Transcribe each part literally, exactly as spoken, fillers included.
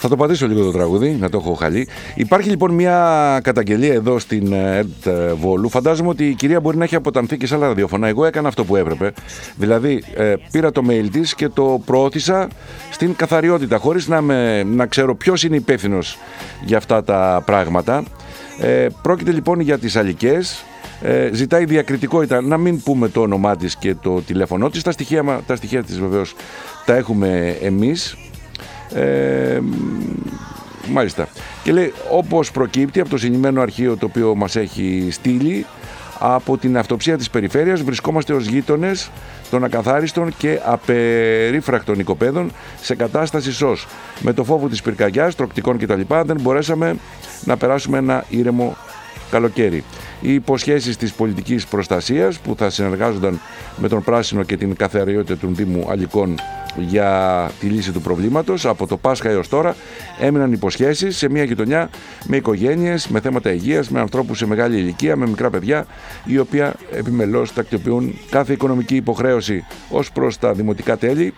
Θα το πατήσω λίγο το τραγούδι, να το έχω χαλεί. Υπάρχει λοιπόν μια καταγγελία εδώ στην ΕΡΤ Βόλου. Φαντάζομαι ότι η κυρία μπορεί να έχει αποτανθεί και σε άλλα ραδιοφωνά. Εγώ έκανα αυτό που έπρεπε. Δηλαδή, ε, πήρα το mail της και το προώθησα στην καθαριότητα, χωρίς να, με, να ξέρω ποιος είναι υπεύθυνος για αυτά τα πράγματα. Ε, πρόκειται λοιπόν για τις Αλικές. Ε, ζητάει διακριτικότητα, να μην πούμε το όνομά της και το τηλέφωνό της. Τα στοιχεία, τα στοιχεία της βεβαίως τα έχουμε εμείς. Ε, μάλιστα. Και λέει, όπως προκύπτει από το συγκεκριμένο αρχείο το οποίο μας έχει στείλει, από την αυτοψία της περιφέρειας βρισκόμαστε ως γείτονες των ακαθάριστων και απερίφρακτων οικοπαίδων σε κατάσταση σως. Με το φόβο της πυρκαγιάς, τροκτικών κτλ. Δεν μπορέσαμε να περάσουμε ένα ήρεμο καλοκαίρι. Οι υποσχέσεις της πολιτικής προστασίας που θα συνεργάζονταν με τον Πράσινο και την καθαριότητα του Δήμου Αλικών για τη λύση του προβλήματος από το Πάσχα έως τώρα έμειναν υποσχέσεις σε μια γειτονιά με οικογένειες, με θέματα υγείας, με ανθρώπους σε μεγάλη ηλικία, με μικρά παιδιά, οι οποίοι επιμελώς τακτοποιούν κάθε οικονομική υποχρέωση ως προς τα δημοτικά τέλη.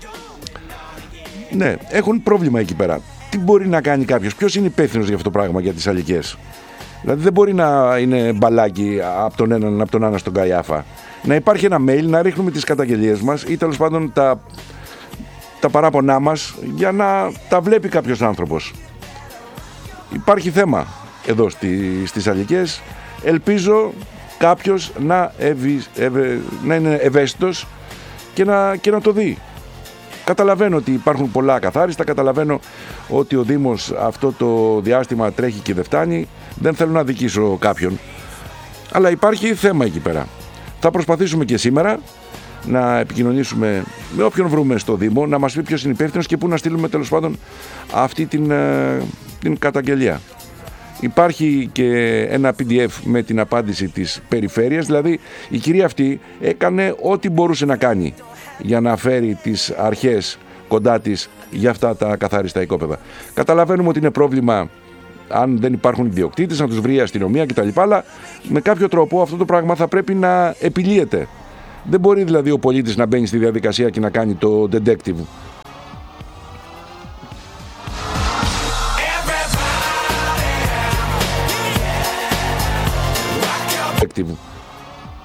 Ναι, έχουν πρόβλημα εκεί πέρα. Τι μπορεί να κάνει κάποιος, ποιος είναι υπεύθυνος για αυτό το πράγμα για τις Αλικές? Δηλαδή δεν μπορεί να είναι μπαλάκι από τον έναν από τον άλλο στον Καϊάφα. Να υπάρχει ένα mail, να ρίχνουμε τις καταγγελίες μας ή τέλος πάντων τα, τα παράπονά μας για να τα βλέπει κάποιος άνθρωπος. Υπάρχει θέμα εδώ στη, στις Αλικές. Ελπίζω κάποιος να, ευη, ευε, να είναι ευαίσθητος και να, και να το δει. Καταλαβαίνω ότι υπάρχουν πολλά ακαθάριστα, καταλαβαίνω ότι ο Δήμος αυτό το διάστημα τρέχει και δεν φτάνει. Δεν θέλω να δικήσω κάποιον, αλλά υπάρχει θέμα εκεί πέρα. Θα προσπαθήσουμε και σήμερα να επικοινωνήσουμε με όποιον βρούμε στο Δήμο, να μας πει ποιος είναι υπεύθυνος και πού να στείλουμε τέλος πάντων αυτή την, την καταγγελία. Υπάρχει και ένα πι ντι εφ με την απάντηση της περιφέρειας, δηλαδή η κυρία αυτή έκανε ό,τι μπορούσε να κάνει για να φέρει τις αρχές κοντά της για αυτά τα καθάριστα οικόπεδα. Καταλαβαίνουμε ότι είναι πρόβλημα αν δεν υπάρχουν ιδιοκτήτες, να τους βρει η αστυνομία κτλ. Αλλά με κάποιο τρόπο αυτό το πράγμα θα πρέπει να επιλύεται. Δεν μπορεί δηλαδή ο πολίτης να μπαίνει στη διαδικασία και να κάνει το detective. detective.